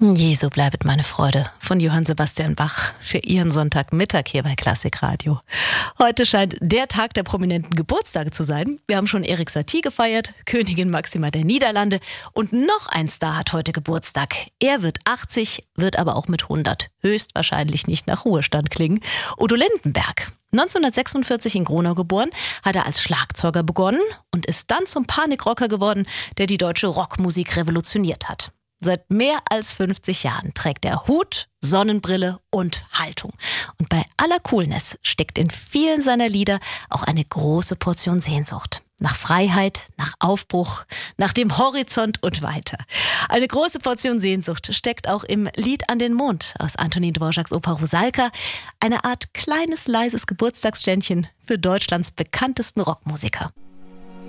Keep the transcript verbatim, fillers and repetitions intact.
Jesu bleibet meine Freude von Johann Sebastian Bach für Ihren Sonntagmittag hier bei Klassikradio. Heute scheint der Tag der prominenten Geburtstage zu sein. Wir haben schon Erik Satie gefeiert, Königin Máxima der Niederlande und noch ein Star hat heute Geburtstag. Er wird achtzig, wird aber auch mit hundert höchstwahrscheinlich nicht nach Ruhestand klingen. Udo Lindenberg. neunzehnhundertsechsundvierzig in Gronau geboren, hat er als Schlagzeuger begonnen und ist dann zum Panikrocker geworden, der die deutsche Rockmusik revolutioniert hat. Seit mehr als fünfzig Jahren trägt er Hut, Sonnenbrille und Haltung. Und bei aller Coolness steckt in vielen seiner Lieder auch eine große Portion Sehnsucht. Nach Freiheit, nach Aufbruch, nach dem Horizont und weiter. Eine große Portion Sehnsucht steckt auch im Lied an den Mond aus Antonín Dvořáks Oper Rusalka. Eine Art kleines, leises Geburtstagsständchen für Deutschlands bekanntesten Rockmusiker.